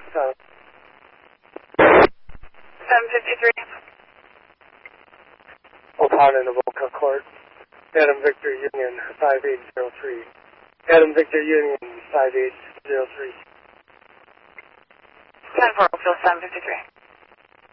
So. 753. Old Town in the Boca Court. Adam Victor Union 5803. Adam Victor Union 5803. 10-4, Oakville 753.